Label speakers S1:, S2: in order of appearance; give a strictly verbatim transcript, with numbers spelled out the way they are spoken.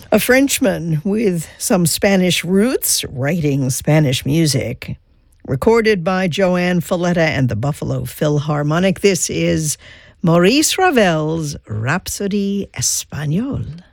S1: A Frenchman with some Spanish roots writing Spanish music. Recorded by Joanne Falletta and the Buffalo Philharmonic, this is Maurice Ravel's Rhapsody Espagnole.